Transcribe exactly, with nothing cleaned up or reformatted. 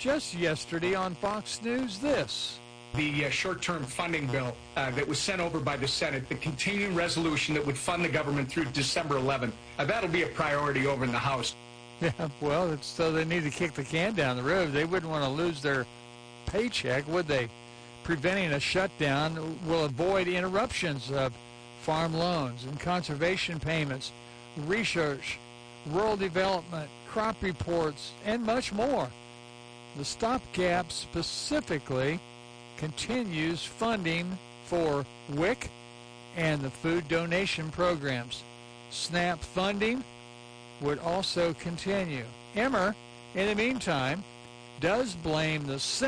just yesterday on Fox News this. The uh, short-term funding bill uh, that was sent over by the Senate, the continuing resolution that would fund the government through December eleventh, uh, that'll be a priority over in the House. Yeah, well, it's, so they need to kick the can down the road. They wouldn't want to lose their paycheck, would they? Preventing a shutdown will avoid interruptions of farm loans and conservation payments, research, rural development, crop reports, and much more. The stopgap specifically continues funding for W I C and the food donation programs. SNAP funding would also continue. Emmer, in the meantime, does blame the Senate